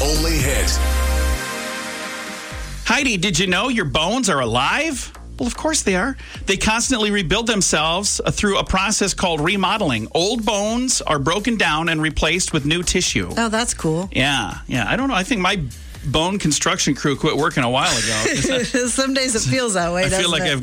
only hit. Heidi, did you know your bones are alive? Well, of course they are. They constantly rebuild themselves through a process called remodeling. Old bones are broken down and replaced with new tissue. Oh, that's cool. Yeah. I don't know. I think my bone construction crew quit working a while ago. Some days it feels that way, I feel doesn't like it?